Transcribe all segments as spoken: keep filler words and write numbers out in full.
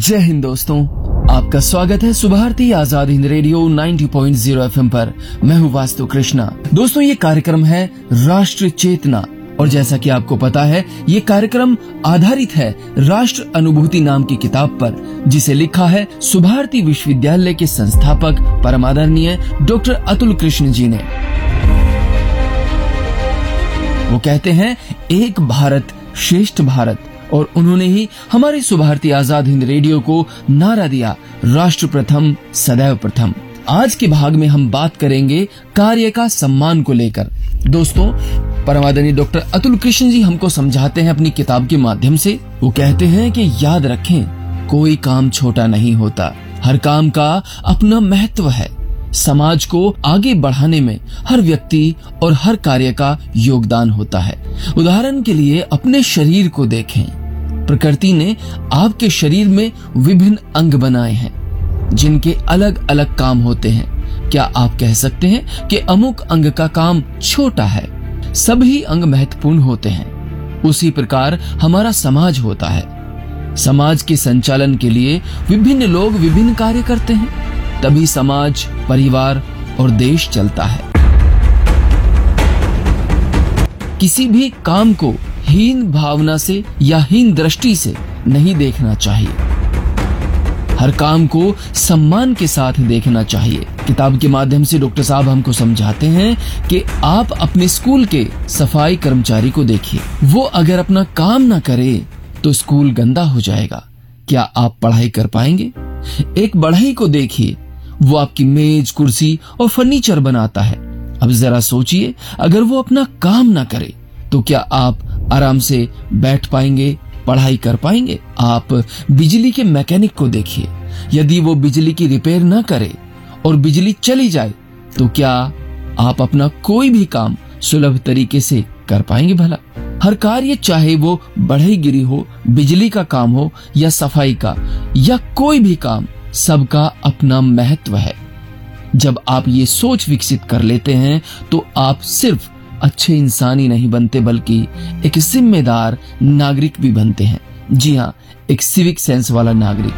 जय हिंद दोस्तों, आपका स्वागत है सुबह भारती आजाद हिंद रेडियो नब्बे पॉइंट शून्य एफएम पर। मैं हूँ वास्तु कृष्णा। दोस्तों, ये कार्यक्रम है राष्ट्र चेतना और जैसा कि आपको पता है, ये कार्यक्रम आधारित है राष्ट्र अनुभूति नाम की किताब पर, जिसे लिखा है सुबह भारती विश्वविद्यालय के संस्थापक परमादरणीय डॉक्टर अतुल कृष्ण जी ने। वो कहते हैं एक भारत श्रेष्ठ भारत, और उन्होंने ही हमारे सुबह भारती आजाद हिंद रेडियो को नारा दिया, राष्ट्र प्रथम सदैव प्रथम। आज के भाग में हम बात करेंगे कार्य का सम्मान को लेकर। दोस्तों, परमादरणीय डॉक्टर अतुल कृष्ण जी हमको समझाते हैं अपनी किताब के माध्यम से। वो कहते हैं कि याद रखें, कोई काम छोटा नहीं होता, हर काम का अपना महत्व है। समाज को आगे बढ़ाने में हर व्यक्ति और हर कार्य का योगदान होता है। उदाहरण के लिए अपने शरीर को देखें। प्रकृति ने आपके शरीर में विभिन्न अंग बनाए हैं, जिनके अलग अलग काम होते हैं। क्या आप कह सकते हैं कि अमुक अंग का काम छोटा है? सभी अंग महत्वपूर्ण होते हैं। उसी प्रकार हमारा समाज होता है। समाज के संचालन के लिए विभिन्न लोग विभिन्न कार्य करते हैं, तभी समाज, परिवार और देश चलता है। किसी भी काम को हीन भावना से या हीन दृष्टि से नहीं देखना चाहिए। हर काम को सम्मान के साथ देखना चाहिए। किताब के माध्यम से डॉक्टर साहब हमको समझाते हैं कि आप अपने स्कूल के सफाई कर्मचारी को देखिए। वो अगर अपना काम ना करे तो स्कूल गंदा हो जाएगा। क्या आप पढ़ाई कर पाएंगे? एक बढ़ई को देखिए, वो आपकी मेज, कुर्सी और फर्नीचर बनाता है। अब जरा सोचिए, अगर वो अपना काम ना करे तो क्या आप आराम से बैठ पाएंगे, पढ़ाई कर पाएंगे? आप बिजली के मैकेनिक को देखिए, यदि वो बिजली की रिपेयर ना करे और बिजली चली जाए तो क्या आप अपना कोई भी काम सुलभ तरीके से कर पाएंगे भला? हर कार्य, चाहे वो बढ़ईगिरी हो, बिजली का काम हो या सफाई का या कोई भी काम, सबका अपना महत्व है। जब आप ये सोच विकसित कर लेते हैं तो आप सिर्फ अच्छे इंसान ही नहीं बनते, बल्कि एक जिम्मेदार नागरिक भी बनते हैं। जी हाँ, एक सिविक सेंस वाला नागरिक।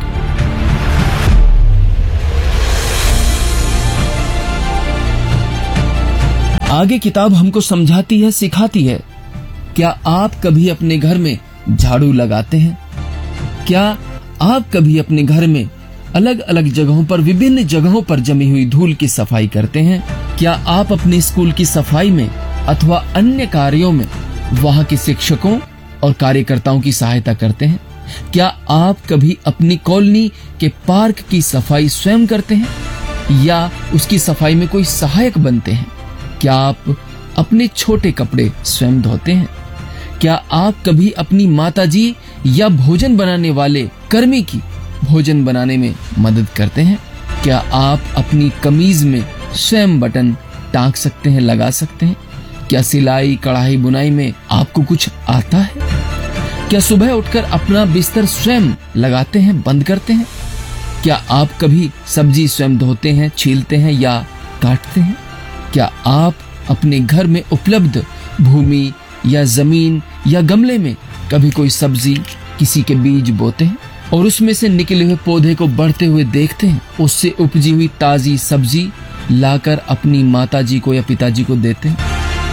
आगे किताब हमको समझाती है, सिखाती है। क्या आप कभी अपने घर में झाड़ू लगाते हैं? क्या आप कभी अपने घर में अलग अलग जगहों पर, विभिन्न जगहों पर जमी हुई धूल की सफाई करते हैं? क्या आप अपने स्कूल की सफाई में अथवा अन्य कार्यों में वहां के शिक्षकों और कार्यकर्ताओं की सहायता करते हैं? क्या आप कभी अपनी कॉलोनी के पार्क की सफाई स्वयं करते हैं या उसकी सफाई में कोई सहायक बनते हैं? क्या आप अपने छोटे कपड़े स्वयं धोते हैं? क्या आप कभी अपनी माताजी या भोजन बनाने वाले कर्मी की भोजन बनाने में मदद करते हैं? क्या आप अपनी कमीज में स्वयं बटन टांक सकते हैं, लगा सकते हैं? क्या सिलाई, कढ़ाई, बुनाई में आपको कुछ आता है? क्या सुबह उठकर अपना बिस्तर स्वयं लगाते हैं, बंद करते हैं? क्या आप कभी सब्जी स्वयं धोते हैं, छीलते हैं या काटते हैं? क्या आप अपने घर में उपलब्ध भूमि या जमीन या गमले में कभी कोई सब्जी, किसी के बीज बोते हैं और उसमें से निकले हुए पौधे को बढ़ते हुए देखते हैं? उससे उपजी हुई ताजी सब्जी लाकर अपनी माताजी को या पिताजी को देते हैं?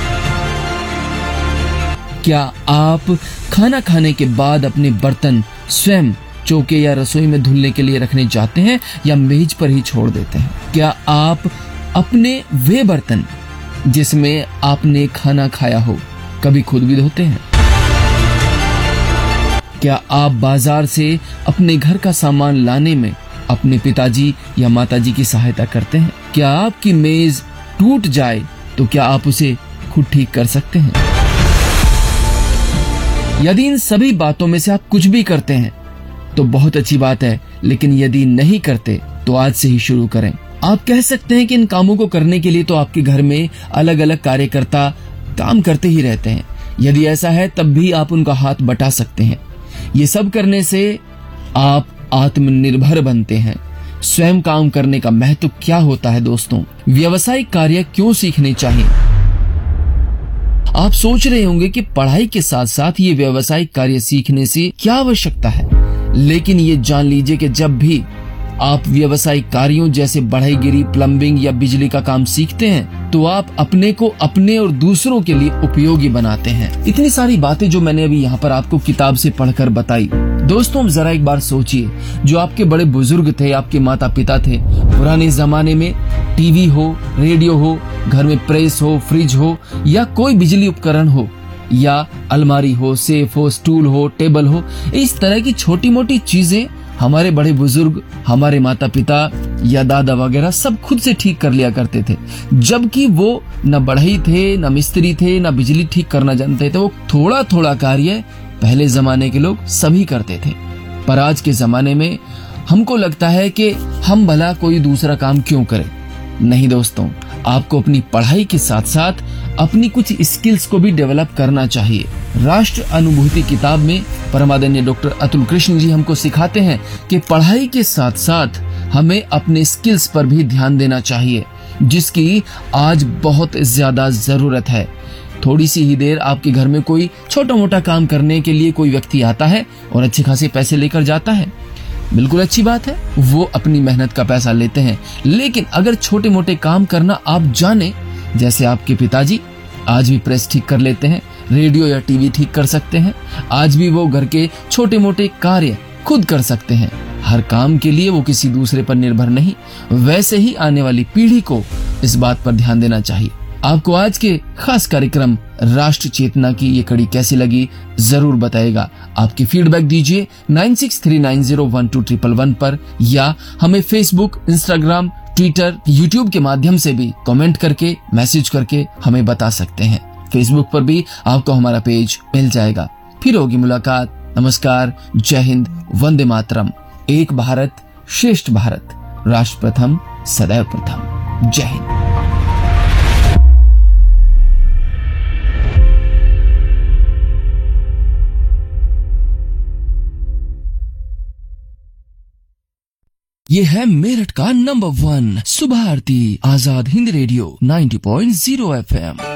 क्या आप खाना खाने के बाद अपने बर्तन स्वयं चौके या रसोई में धुलने के लिए रखने जाते हैं या मेज पर ही छोड़ देते हैं? क्या आप अपने वे बर्तन जिसमें आपने खाना खाया हो कभी खुद भी धोते हैं? क्या आप बाजार से अपने घर का सामान लाने में अपने पिताजी या माताजी की सहायता करते हैं? क्या आपकी मेज टूट जाए तो क्या आप उसे खुद ठीक कर सकते हैं? यदि इन सभी बातों में से आप कुछ भी करते हैं तो बहुत अच्छी बात है, लेकिन यदि नहीं करते तो आज से ही शुरू करें। आप कह सकते हैं कि इन कामों को करने के लिए तो आपके घर में अलग अलग कार्यकर्ता काम करते ही रहते हैं। यदि ऐसा है तब भी आप उनका हाथ बटा सकते हैं। ये सब करने से आप आत्मनिर्भर बनते हैं। स्वयं काम करने का महत्व क्या होता है दोस्तों? व्यावसायिक कार्य क्यों सीखने चाहिए? आप सोच रहे होंगे कि पढ़ाई के साथ साथ ये व्यावसायिक कार्य सीखने से क्या आवश्यकता है। लेकिन ये जान लीजिए कि जब भी आप व्यावसायिक कार्यों जैसे बढ़ईगिरी, प्लम्बिंग या बिजली का काम सीखते हैं तो आप अपने को अपने और दूसरों के लिए उपयोगी बनाते हैं। इतनी सारी बातें जो मैंने अभी यहाँ पर आपको किताब से पढ़कर बताई, दोस्तों जरा एक बार सोचिए, जो आपके बड़े बुजुर्ग थे, आपके माता पिता थे, पुराने जमाने में टीवी हो, रेडियो हो, घर में प्रेस हो, फ्रिज हो या कोई बिजली उपकरण हो या अलमारी हो, सेफ हो, स्टूल हो, टेबल हो, इस तरह की छोटी मोटी चीजें हमारे बड़े बुजुर्ग, हमारे माता पिता या दादा वगैरह सब खुद से ठीक कर लिया करते थे, जबकि वो न बढ़ई थे, न मिस्त्री थे, न बिजली ठीक करना जानते थे। वो थोड़ा थोड़ा कार्य पहले जमाने के लोग सभी करते थे। पर आज के जमाने में हमको लगता है कि हम भला कोई दूसरा काम क्यों करें। नहीं दोस्तों, आपको अपनी पढ़ाई के साथ साथ अपनी कुछ स्किल्स को भी डेवलप करना चाहिए। राष्ट्र अनुभूति किताब में परमादरणीय डॉक्टर अतुल कृष्ण जी हमको सिखाते हैं कि पढ़ाई के साथ साथ हमें अपने स्किल्स पर भी ध्यान देना चाहिए, जिसकी आज बहुत ज्यादा जरूरत है। थोड़ी सी ही देर आपके घर में कोई छोटा मोटा काम करने के लिए कोई व्यक्ति आता है और अच्छे खासे पैसे लेकर जाता है, बिल्कुल अच्छी बात है, वो अपनी मेहनत का पैसा लेते हैं। लेकिन अगर छोटे मोटे काम करना आप जाने, जैसे आपके पिताजी आज भी प्रेस ठीक कर लेते हैं, रेडियो या टीवी ठीक कर सकते हैं, आज भी वो घर के छोटे मोटे कार्य खुद कर सकते हैं, हर काम के लिए वो किसी दूसरे पर निर्भर नहीं। वैसे ही आने वाली पीढ़ी को इस बात पर ध्यान देना चाहिए। आपको आज के खास कार्यक्रम राष्ट्र चेतना की ये कड़ी कैसी लगी जरूर बताएगा। आपकी फीडबैक दीजिए nine six three nine zero one two triple one पर, या हमें फेसबुक, इंस्टाग्राम, ट्विटर, यूट्यूब के माध्यम से भी कमेंट करके, मैसेज करके हमें बता सकते हैं। फेसबुक पर भी आपको हमारा पेज मिल जाएगा। फिर होगी मुलाकात। नमस्कार, जय हिंद, वंदे मातरम। एक भारत श्रेष्ठ भारत, राष्ट्र प्रथम सदैव प्रथम। जय हिंद। ये है मेरठ का नंबर वन सुबह आरती, Azad Hind radio ninety point zero F M.